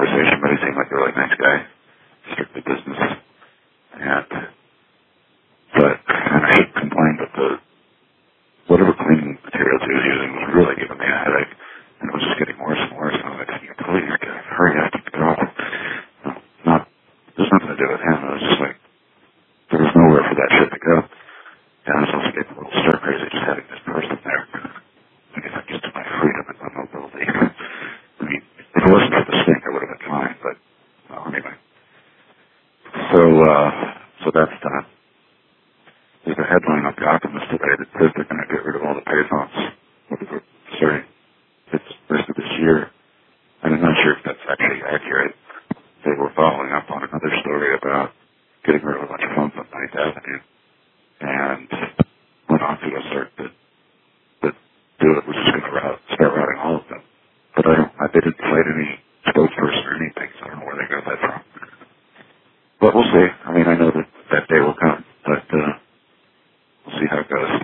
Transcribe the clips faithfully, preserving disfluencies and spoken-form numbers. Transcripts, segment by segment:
conversation, but he seemed like a really nice guy, strictly business. And, but, and I should complain, but the, whatever cleaning materials he was using was really giving me a headache, and it was just getting worse and worse, and I was like, can you please, hurry up, get off. No, not, there's nothing to do with him, it was just like, there was nowhere for that shit to go. And I was also getting a little stir crazy just having this person there. I guess I'm used to my freedom and my mobility. I mean, if it wasn't for the stink, I would have been fine, but, well, anyway. So, uh, so that's done. There's a headline on The Alchemist today that says they're going to get rid of all the payphones. Sorry, it's the rest of this year. And I'm not sure if that's actually accurate. They were following up on another story about getting rid of a bunch of phones on ninth Avenue. And went on to assert that, that do it was just going to route, start routing all of them. But I don't, I, they didn't cite any spokesperson or anything, so I don't know where they got that from. But we'll see. I mean, I know that that day will come, but uh, we'll see how it goes.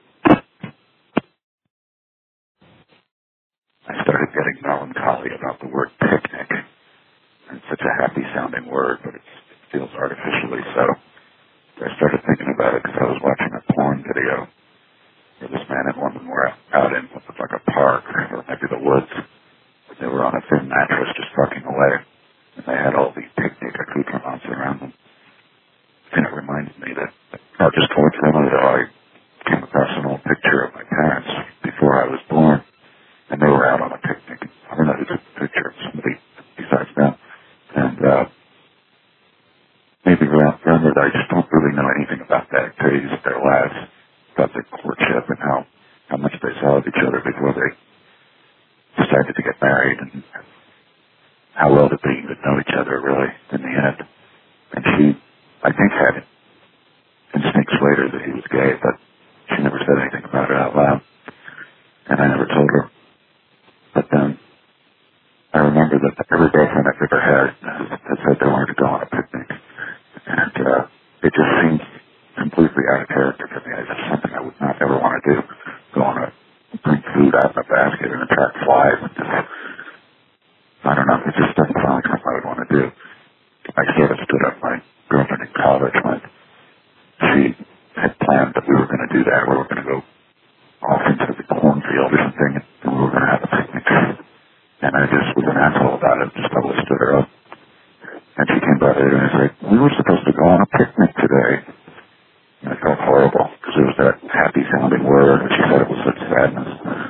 I started getting melancholy about the word picnic. It's such a happy-sounding word, but it's, it feels artificially so. I started thinking about it because I was watching a porn video where this man and woman were out in what looked like a park or maybe the woods. They were on a thin mattress just fucking away, and they had all these picnic accoutrements around them. And it reminded me that not just coincidentally though, I came across an old picture of my parents before I was born, and they were out on a picnic. I don't know who took the picture, somebody besides them. And uh maybe remember that I just don't really know anything about that phase of their lives, about their courtship and how, how much they saw of each other before they decided to get married and how well did they even know each other really in the end. And she, I think, had instincts later that he was gay, but she never said anything about it out loud. And I never told her. But then I remember that every girlfriend I've ever had has said they wanted to go on a picnic. And uh, it just seems completely out of character for me. It's just something I would not ever want to do. Go on a, bring food out in a basket and attract flies. And just, I don't know. It just doesn't sound like something I would want to do. I sort of stood up my girlfriend in college when she had planned that we were going to do that. We were going to go off into the cornfield or something, and we were going to have a picnic. And I just was an asshole about it. Just totally stood her up. And she came by later and I said, we were supposed to go on a picnic today. And I felt horrible because it was that happy-sounding word, and she said it was such sadness.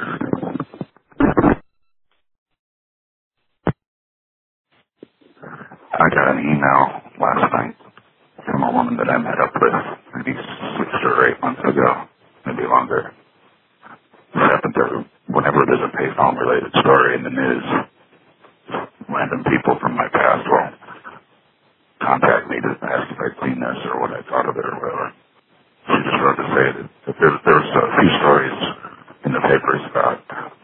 I got an email last night from a woman that I met up with maybe six or eight months ago, maybe longer. This happened to, whenever there's a payphone-related story in the news, random people from my past will contact me to ask if I clean this or what I thought of it or whatever. She just wrote to say that, that there, there's a few stories in the papers about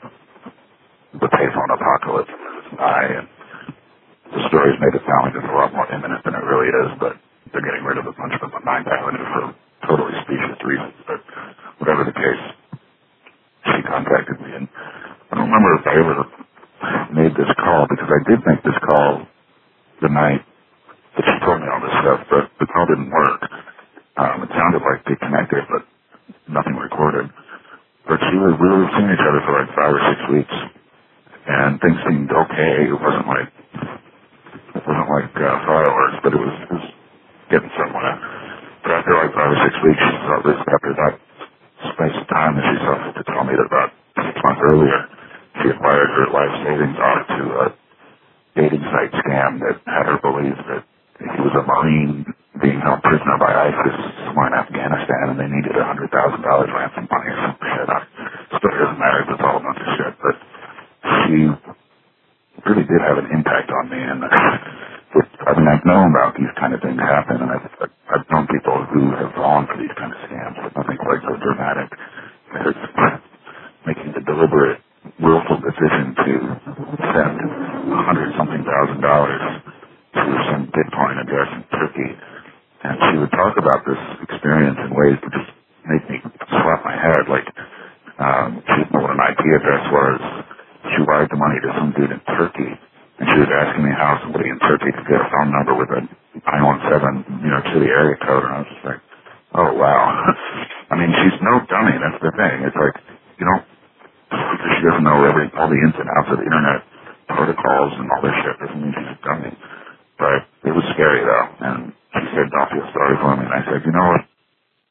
the payphone apocalypse and I, and the stories made it sound like it's a lot more imminent than it really is, but they're getting rid of a bunch of them on ninth Avenue for totally specious reasons. But whatever the case, she contacted me, and I don't remember if I ever made this call, because I did make this call the night that she told me all this stuff, but the call didn't work. Um, it sounded like they connected, but nothing recorded. But she was, we were seeing each other for like five or six weeks, and things seemed okay. It wasn't like, it wasn't like uh, fireworks, but it was, it was getting somewhere. But after like five or six weeks, she saw this, after that space of time that she saw fit to tell me that about six months earlier, she acquired her life savings onto a dating site scam that had her believe that he was a Marine being held prisoner by ISIS somewhere in Afghanistan, and they needed one hundred thousand dollars ransom money or some shit. It still doesn't matter. It's all a bunch of shit. But she really did have an impact on me. And it, I mean, I've known about these kind of things happen, and I've, I've known people who have fallen for these kind of scams, but nothing quite so dramatic. It's making the deliberate, willful decision to send a hundred something thousand dollars to some Bitcoin address in Turkey. And she would talk about this experience in ways that just made me slap my head. Like, um, she didn't know what an I P address was. She wired the money to some dude in Turkey, And she was asking me how somebody in Turkey could get a phone number with a nine one seven New York City area code, and I was just like, oh, wow. I mean, she's no dummy, that's the thing. It's like, you know, because she doesn't know every, all the ins and outs of the internet protocols and all this shit doesn't mean she's a dummy. But it was scary, though, and she said, don't feel sorry for me, and I said, you know what?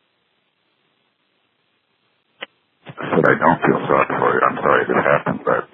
I said, I don't feel sorry for you. I'm sorry this happened, but